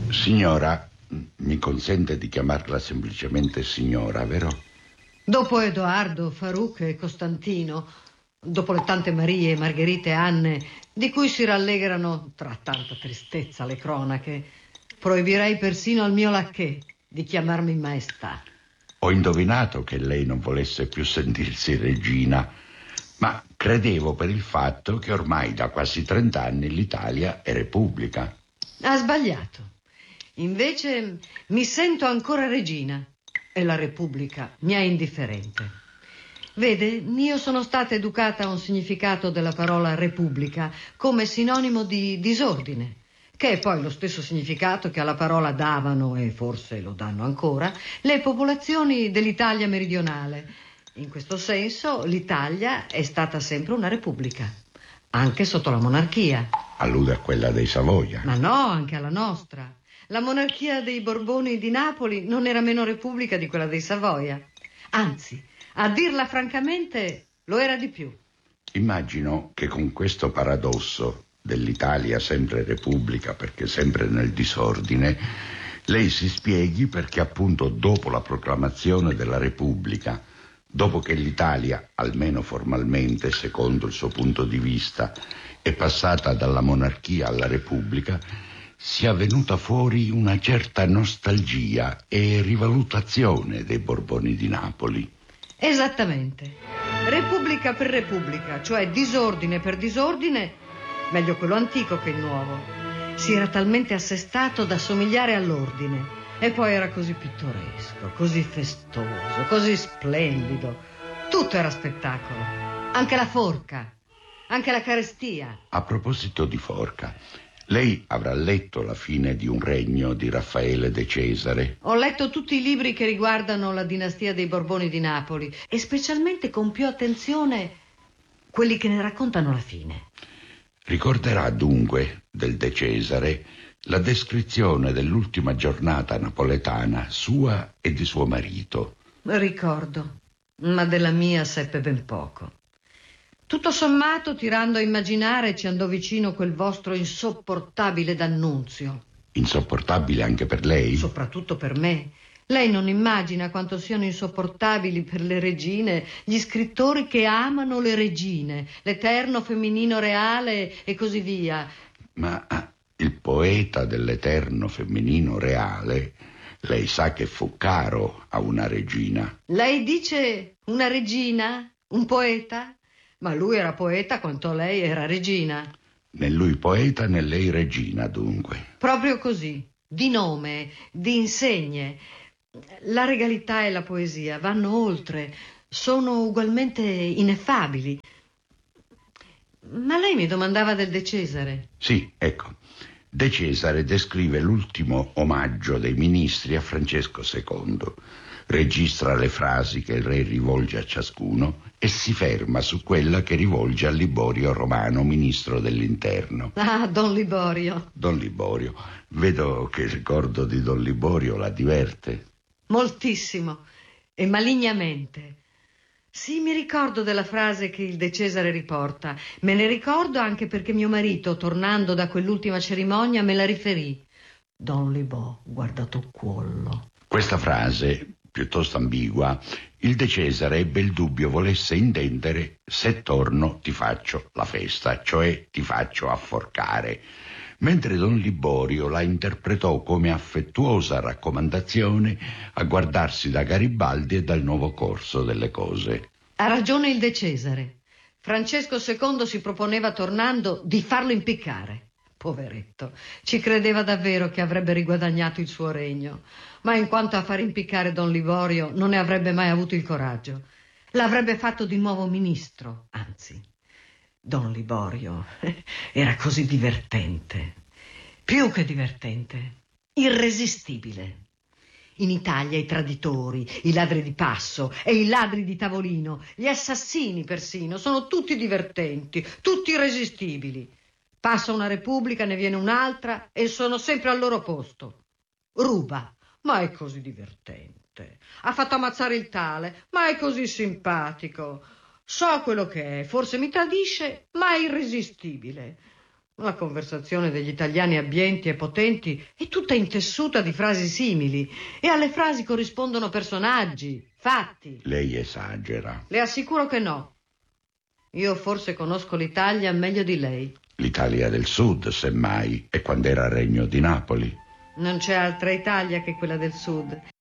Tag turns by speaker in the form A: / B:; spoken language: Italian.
A: Signora, mi consente di chiamarla semplicemente signora, vero?
B: Dopo Edoardo, Farouk e Costantino, dopo le tante Marie, Margherite e Anne, di cui si rallegrano tra tanta tristezza le cronache, proibirei persino al mio lacchè di chiamarmi maestà.
A: Ho indovinato che lei non volesse più sentirsi regina, ma credevo per il fatto che ormai da quasi 30 anni l'Italia è repubblica.
B: Ha sbagliato. Invece mi sento ancora regina e la Repubblica mi è indifferente. Vede, io sono stata educata a un significato della parola Repubblica come sinonimo di disordine, che è poi lo stesso significato che alla parola davano, e forse lo danno ancora, le popolazioni dell'Italia meridionale. In questo senso l'Italia è stata sempre una repubblica, anche sotto la monarchia.
A: Allude a quella dei Savoia.
B: Ma no, anche alla nostra. La monarchia dei Borboni di Napoli non era meno repubblica di quella dei Savoia. Anzi, a dirla francamente, lo era di più.
A: Immagino che con questo paradosso dell'Italia sempre repubblica perché sempre nel disordine, lei si spieghi perché appunto dopo la proclamazione della Repubblica, dopo che l'Italia, almeno formalmente, secondo il suo punto di vista, è passata dalla monarchia alla Repubblica, sia venuta fuori una certa nostalgia e rivalutazione dei Borboni di Napoli.
B: Esattamente. Repubblica per repubblica, cioè disordine per disordine, meglio quello antico che il nuovo. Si era talmente assestato da somigliare all'ordine. E poi era così pittoresco, così festoso, così splendido. Tutto era spettacolo. Anche la forca, anche la carestia.
A: A proposito di forca, lei avrà letto La fine di un regno di Raffaele De Cesare?
B: Ho letto tutti i libri che riguardano la dinastia dei Borboni di Napoli e specialmente con più attenzione quelli che ne raccontano la fine.
A: Ricorderà dunque del De Cesare la descrizione dell'ultima giornata napoletana sua e di suo marito.
B: Ricordo, ma della mia seppe ben poco. Tutto sommato, tirando a immaginare, ci andò vicino quel vostro insopportabile D'Annunzio.
A: Insopportabile anche per lei?
B: Soprattutto per me. Lei non immagina quanto siano insopportabili per le regine gli scrittori che amano le regine, l'eterno femminino reale e così via.
A: Ma il poeta dell'eterno femminino reale, lei sa che fu caro a una regina.
B: Lei dice una regina? Un poeta? Ma lui era poeta quanto lei era regina.
A: Né lui poeta né lei regina, dunque.
B: Proprio così, di nome, di insegne. La regalità e la poesia vanno oltre, sono ugualmente ineffabili. Ma lei mi domandava del De Cesare.
A: Sì, ecco. De Cesare descrive l'ultimo omaggio dei ministri a Francesco II. Registra le frasi che il re rivolge a ciascuno e si ferma su quella che rivolge a Liborio Romano, ministro dell'Interno.
B: Ah, Don Liborio.
A: Don Liborio. Vedo che il ricordo di Don Liborio la diverte.
B: Moltissimo e malignamente. Sì, mi ricordo della frase che il De Cesare riporta. Me ne ricordo anche perché mio marito, tornando da quell'ultima cerimonia, me la riferì. Don Libò, guardato quello.
A: Questa frase, piuttosto ambigua, il De Cesare ebbe il dubbio volesse intendere se torno ti faccio la festa, cioè ti faccio afforcare, mentre Don Liborio la interpretò come affettuosa raccomandazione a guardarsi da Garibaldi e dal nuovo corso delle cose.
B: Ha ragione il De Cesare. Francesco II si proponeva, tornando, di farlo impiccare. Poveretto, ci credeva davvero che avrebbe riguadagnato il suo regno, ma in quanto a far impiccare Don Liborio non ne avrebbe mai avuto il coraggio. L'avrebbe fatto di nuovo ministro, anzi. Don Liborio era così divertente, più che divertente, irresistibile. In Italia i traditori, i ladri di passo e i ladri di tavolino, gli assassini persino, sono tutti divertenti, tutti irresistibili. Passa una repubblica, ne viene un'altra e sono sempre al loro posto. Ruba, ma è così divertente. Ha fatto ammazzare il tale, ma è così simpatico. So quello che è, forse mi tradisce, ma è irresistibile. La conversazione degli italiani abbienti e potenti è tutta intessuta di frasi simili e alle frasi corrispondono personaggi, fatti.
A: Lei esagera.
B: Le assicuro che no. Io forse conosco l'Italia meglio di lei.
A: L'Italia del Sud, semmai, e quando era regno di Napoli.
B: Non c'è altra Italia che quella del Sud.